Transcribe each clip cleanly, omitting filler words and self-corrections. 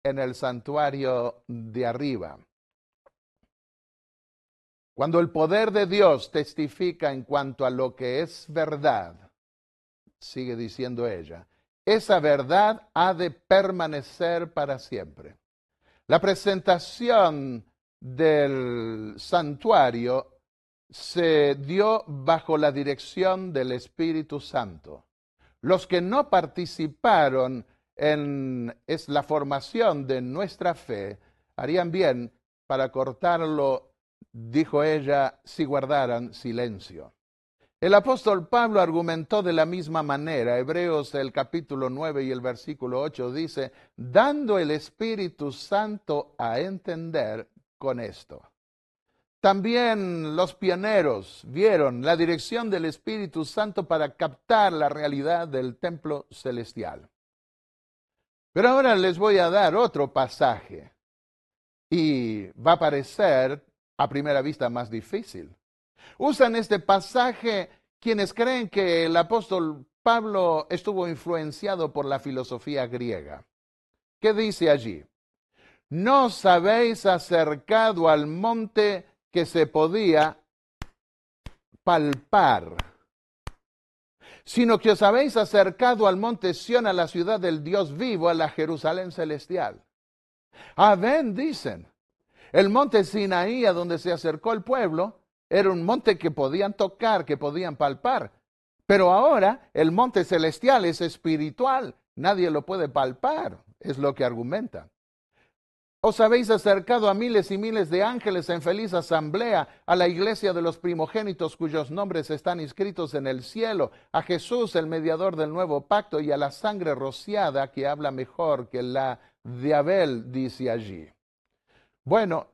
en el santuario de arriba. Cuando el poder de Dios testifica en cuanto a lo que es verdad, sigue diciendo ella, esa verdad ha de permanecer para siempre. La presentación del santuario se dio bajo la dirección del Espíritu Santo. Los que no participaron en la formación de nuestra fe harían bien para cortarlo, dijo ella, si guardaran silencio. El apóstol Pablo argumentó de la misma manera. Hebreos el capítulo 9 y el versículo 8 dice, dando el Espíritu Santo a entender con esto. También los pioneros vieron la dirección del Espíritu Santo para captar la realidad del templo celestial. Pero ahora les voy a dar otro pasaje y va a parecer a primera vista más difícil. Usan este pasaje quienes creen que el apóstol Pablo estuvo influenciado por la filosofía griega. ¿Qué dice allí? No os habéis acercado al monte que se podía palpar, sino que os habéis acercado al monte Sión, a la ciudad del Dios vivo, a la Jerusalén celestial. Ven, dicen, el monte Sinaí, a donde se acercó el pueblo, era un monte que podían tocar, que podían palpar. Pero ahora el monte celestial es espiritual, nadie lo puede palpar, es lo que argumentan. Os habéis acercado a miles y miles de ángeles en feliz asamblea, a la iglesia de los primogénitos cuyos nombres están inscritos en el cielo, a Jesús, el mediador del nuevo pacto, y a la sangre rociada que habla mejor que la de Abel, dice allí. Bueno,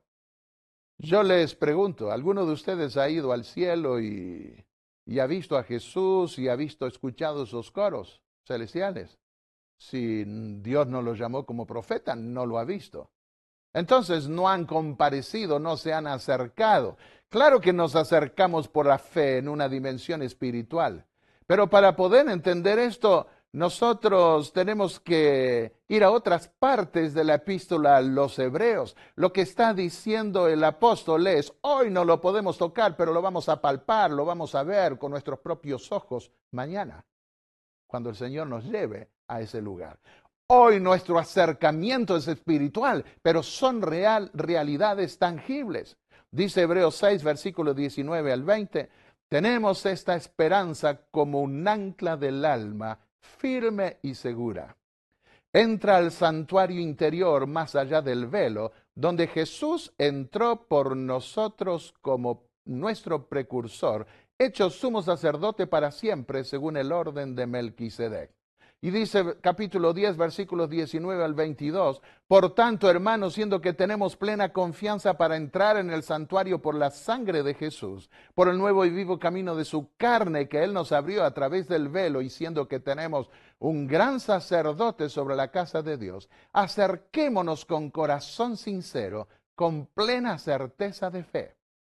yo les pregunto, ¿alguno de ustedes ha ido al cielo y ha visto a Jesús y ha escuchado esos coros celestiales? Si Dios no lo llamó como profeta, no lo ha visto. Entonces no han comparecido, no se han acercado. Claro que nos acercamos por la fe en una dimensión espiritual, pero para poder entender esto, nosotros tenemos que ir a otras partes de la epístola a los Hebreos. Lo que está diciendo el apóstol es, hoy no lo podemos tocar, pero lo vamos a palpar, lo vamos a ver con nuestros propios ojos mañana, cuando el Señor nos lleve a ese lugar. Hoy nuestro acercamiento es espiritual, pero son realidades tangibles. Dice Hebreos 6, versículos 19 al 20, tenemos esta esperanza como un ancla del alma, firme y segura. Entra al santuario interior más allá del velo, donde Jesús entró por nosotros como nuestro precursor, hecho sumo sacerdote para siempre según el orden de Melquisedec. Y dice capítulo 10, versículos 19 al 22, por tanto, hermanos, siendo que tenemos plena confianza para entrar en el santuario por la sangre de Jesús, por el nuevo y vivo camino de su carne que Él nos abrió a través del velo, y siendo que tenemos un gran sacerdote sobre la casa de Dios, acerquémonos con corazón sincero, con plena certeza de fe.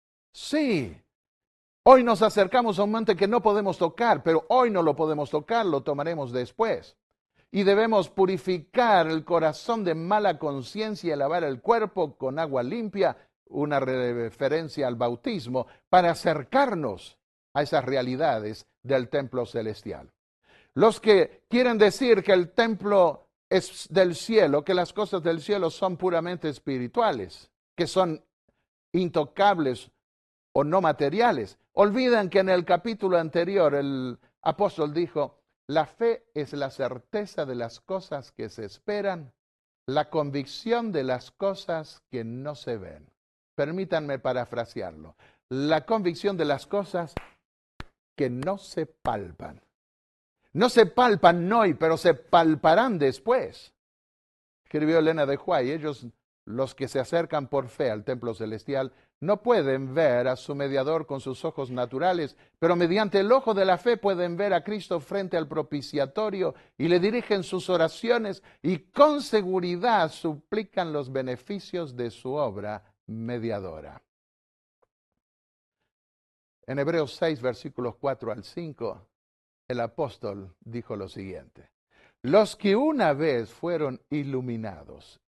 Sí. Hoy nos acercamos a un monte que no podemos tocar, pero hoy no lo podemos tocar, lo tomaremos después. Y debemos purificar el corazón de mala conciencia y lavar el cuerpo con agua limpia, una referencia al bautismo, para acercarnos a esas realidades del templo celestial. Los que quieren decir que el templo es del cielo, que las cosas del cielo son puramente espirituales, que son intocables o no materiales, olvidan que en el capítulo anterior el apóstol dijo, la fe es la certeza de las cosas que se esperan, la convicción de las cosas que no se ven. Permítanme parafrasearlo. La convicción de las cosas que no se palpan. No se palpan hoy, pero se palparán después. Escribió Elena de White, ellos, los que se acercan por fe al templo celestial, no pueden ver a su mediador con sus ojos naturales, pero mediante el ojo de la fe pueden ver a Cristo frente al propiciatorio y le dirigen sus oraciones y con seguridad suplican los beneficios de su obra mediadora. En Hebreos 6, versículos 4 al 5, el apóstol dijo lo siguiente. Los que una vez fueron iluminados